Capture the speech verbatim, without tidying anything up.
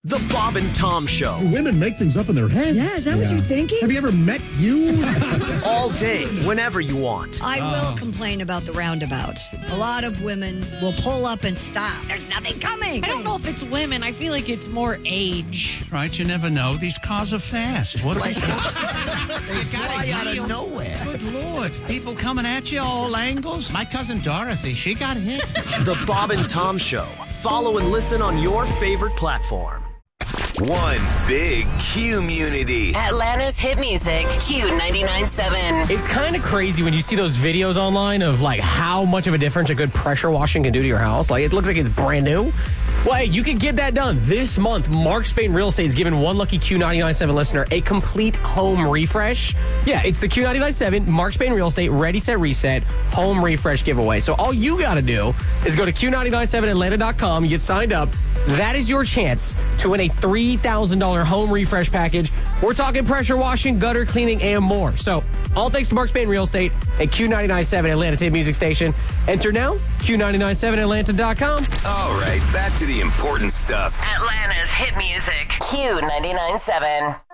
The Bob and Tom Show. Women make things up in their head. Yeah, is that yeah. what you're thinking? Have you ever met you? All day, whenever you want. I oh. will complain about the roundabouts. A lot of women will pull up and stop. There's nothing coming. I don't know if it's women. I feel like it's more age. Right, you never know. These cars are fast. What like, they fly out of nowhere. Good Lord. People coming at you all angles. My cousin Dorothy, she got hit. The Bob and Tom Show. Follow and listen on your favorite platform. One big Q-munity. Atlanta's hit music, Q ninety-nine point seven. It's kind of crazy when you see those videos online of like how much of a difference a good pressure washing can do to your house. Like it looks like it's brand new. Well, hey, you can get that done this month. Mark Spain Real Estate is giving one lucky Q ninety-nine point seven listener a complete home refresh. Yeah, it's the Q ninety-nine point seven Mark Spain Real Estate Ready, Set, Reset home refresh giveaway. So all you got to do is go to Q ninety-nine point seven Atlanta dot com. You get signed up. That is your chance to win a three thousand dollars home refresh package. We're talking pressure washing, gutter cleaning, and more. So all thanks to Mark Spain Real Estate and Q ninety-nine point seven Atlanta's hit music station. Enter now, Q ninety-nine point seven Atlanta dot com. All right, back to the important stuff. Atlanta's hit music, Q ninety-nine point seven.